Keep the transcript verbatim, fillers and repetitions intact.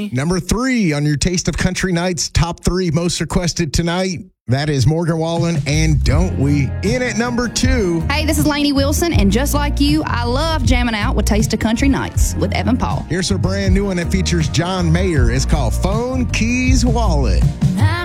me. Number three on your Taste of Country Nights top three most requested tonight. That is Morgan Wallen and Don't We. In at number two. Hey, this is Lainey Wilson, and just like you, I love jamming out with Taste of Country Nights with Evan Paul. Here's a brand new one that features John Mayer. It's called Phone Keys Wallet. I'm